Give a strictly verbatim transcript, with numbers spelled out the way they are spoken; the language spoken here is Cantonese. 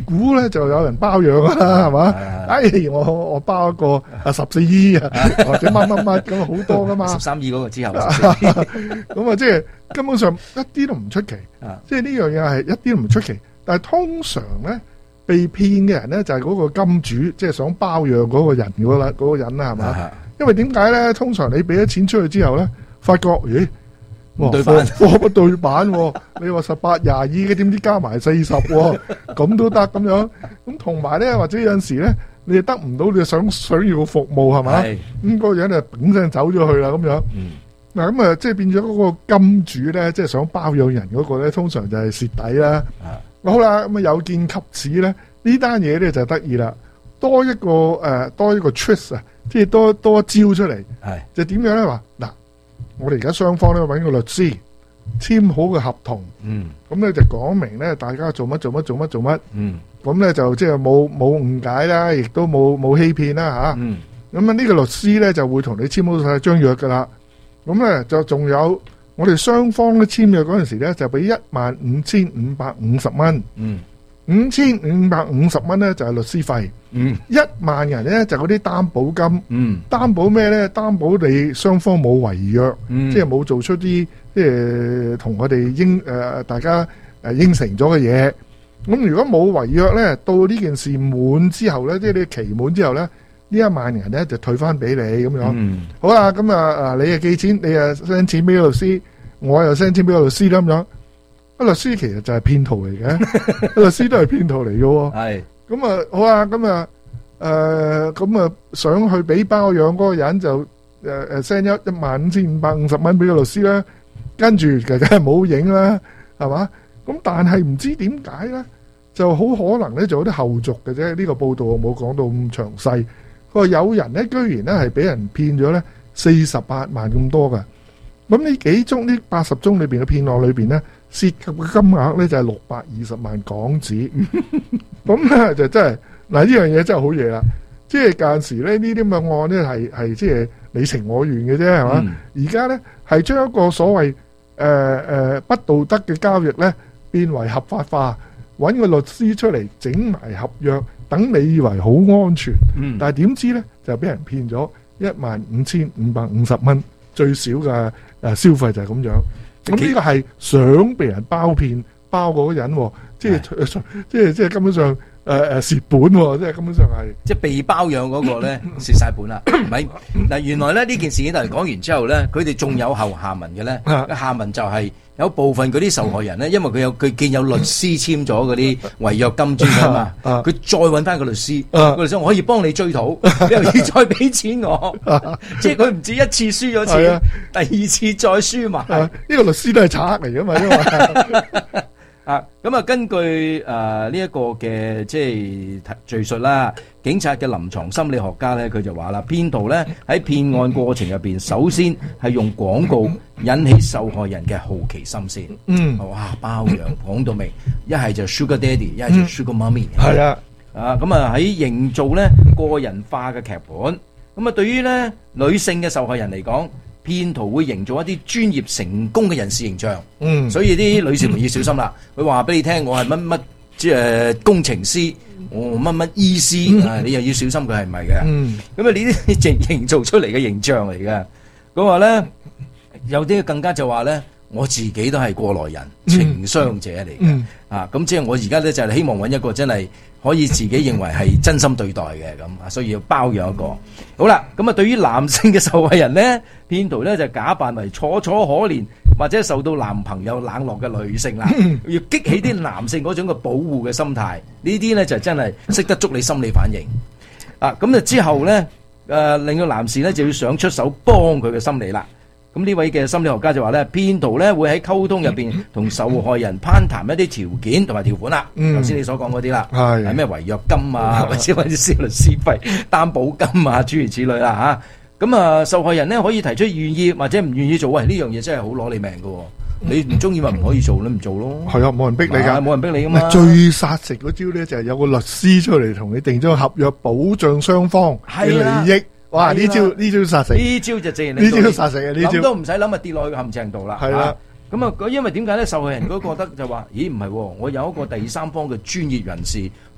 股咧就有人包養啦，係嘛？哎，我我包一個啊十四億啊，或者乜乜乜咁好多噶嘛。 十三億嗰個之後， 咁啊，即係根本上一啲都唔出奇。即係呢樣嘢係一啲都唔出奇。但係通常咧被騙嘅人咧就係嗰個金主，即係想包養嗰個人嗰啦嗰個人啦，係嘛？因為點解咧？通常你俾咗錢出去之後咧，發覺咦？ 對版貨不對版，你話十八廿二嘅，點知加埋四十，咁都得咁樣。咁同埋咧，或者有陣時咧，你又得唔到你想想要嘅服務係嘛？咁嗰個人就炳聲走咗去啦，咁樣。嗱咁啊，即係變咗嗰個金主咧，即係想包養人嗰個咧，通常就係蝕底啦。好啦，咁啊有見及此咧，呢單嘢咧就得意啦，多一個誒，多一個 trick 啊，即係多多一招出嚟，就點樣咧？話嗱。我哋而家雙方咧揾個律師簽好嘅合同，咁咧就講明咧大家做乜做乜做乜做乜，咁咧就即係冇冇誤解啦，亦都冇冇欺騙啦嚇。咁啊呢個律師咧就會同你簽好晒張約噶啦。咁咧就仲有我哋雙方咧簽約嗰陣時咧就俾一萬五千五百五十蚊，五千五百五十蚊咧就係律師費，一萬人咧就嗰啲擔保金，擔保咩咧？擔保你雙方冇違約，即係冇做出啲即係同我哋應誒大家誒應承咗嘅嘢。咁如果冇違約咧，到呢件事滿之後咧，即係你期滿之後咧，呢一萬人咧就退翻俾你咁樣。好啦，咁啊啊你啊寄錢，你啊 send 錢俾個律師，我又 send 錢俾個律師啦咁樣。律師其實就係騙徒嚟嘅，律師都係騙徒嚟嘅。係咁啊，好啊，咁啊，誒，咁啊，想去俾包養嗰個人就誒誒 send 一一萬五千五百五十蚊俾個律師啦，跟住梗係冇影啦，係嘛？咁但係唔知點解咧，就好可能咧做啲後續嘅啫。呢個報道我冇講到咁詳細。佢話有人咧居然咧係俾人騙咗咧四十八萬咁多噶。咁呢幾宗呢八十宗裏邊嘅騙案裏邊咧，涉及嘅金額咧就係六百二十萬港紙，咁咧就真係嗱呢樣嘢真係好嘢啦！即係間時咧呢啲咁嘅案咧係係即係你情我願嘅啫，係嘛？而家咧係將一個所謂誒誒不道德嘅交易咧變為合法化，揾個律師出嚟整埋合約，等你以為好安全，但係點知咧就俾人騙咗一萬五千五百五十蚊最少嘅誒消費就係咁樣。咁呢個係想被人包騙包嗰個人，即係即係即係根本上誒誒蝕本，即係根本上係即係被包養嗰個咧蝕晒本啦，係咪？嗱，原來咧呢件事件嚟講完之後咧，佢哋仲有後下文嘅咧，下文就係有部分嗰啲受害人咧，因為佢有佢見有律師簽咗嗰啲違約金磚啊嘛，佢再揾翻個律師，個律師我可以幫你追討，你又要再俾錢我，即係佢唔止一次輸咗錢，第二次再輸埋， 呢個律師都係賊嚟噶嘛，因為。 啊，咁啊，根據誒呢一個嘅即係敘述啦，警察嘅臨床心理學家咧，佢就話啦，騙徒咧喺騙案過程入邊，首先係用廣告引起受害人嘅好奇心先。嗯，哇，包養講到明，一係就 Sugar Daddy，一係就 Sugar Mommy。係啊，啊咁啊喺營造咧個人化嘅劇本。咁啊，對於咧女性嘅受害人嚟講，騙徒會營造一啲專業成功嘅人士形象，嗯，所以啲女士們要小心啦。佢話俾你聽，我係乜乜即係工程師，我乜乜醫師，啊，你又要小心佢係唔係嘅。嗯，咁啊呢啲營營造出嚟嘅形象嚟嘅。佢話咧，有啲更加就話咧，我自己都係過來人，情商者嚟嘅。啊，咁即係我而家咧就係希望揾一個真係可以自己認為係真心對待嘅咁啊，所以要包養一個。好啦，咁啊對於男性嘅受害人咧，騙徒咧就假扮為楚楚可憐或者受到男朋友冷落嘅女性啦，要激起啲男性嗰種嘅保護嘅心態。呢啲咧就真係識得捉你心理反應。啊，咁啊之後咧，誒令到男士咧就要想出手幫佢嘅心理啦。咁呢位嘅心理學家就話咧，騙徒咧會喺溝通入邊同受害人攀談一啲條件同埋條款啦。頭先你所講嗰啲啦，係咩違約金啊，或者或者律師費、擔保金啊，諸如此類啦嚇。咁啊，受害人咧可以提出願意或者唔願意做。喂，呢樣嘢真係好攞你命㗎喎！你唔中意咪唔可以做，你唔做咯。係啊，冇人逼你㗎，冇人逼你㗎嘛。最殺食嗰招咧就係有個律師出嚟同你定咗合約，保障雙方嘅利益。哇！呢招呢招殺死，呢招就自然呢招殺死啊！呢招諗都唔使諗啊，跌落去陷阱度啦。係啦，咁啊，因為點解咧？受害人都覺得就話：咦，唔係，我有一個第三方嘅專業人士